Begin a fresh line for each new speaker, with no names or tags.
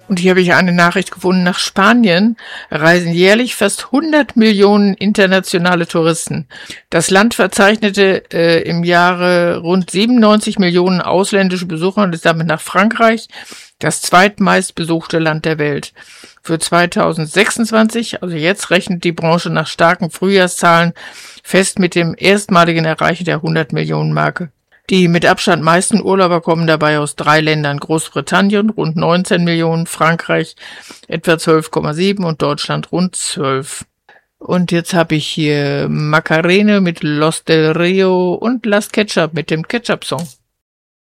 Und hier habe ich eine Nachricht gefunden. Nach Spanien reisen jährlich fast 100 Millionen internationale Touristen. Das Land verzeichnete im Jahre rund 97 Millionen ausländische Besucher und ist damit nach Frankreich das zweitmeist besuchte Land der Welt. Für 2026, also jetzt, rechnet die Branche nach starken Frühjahrszahlen fest mit dem erstmaligen Erreichen der 100-Millionen-Marke. Die mit Abstand meisten Urlauber kommen dabei aus 3 Ländern: Großbritannien rund 19 Millionen, Frankreich etwa 12,7 und Deutschland rund 12. Und jetzt habe ich hier Macarena mit Los del Rio und Las Ketchup mit dem Ketchup-Song.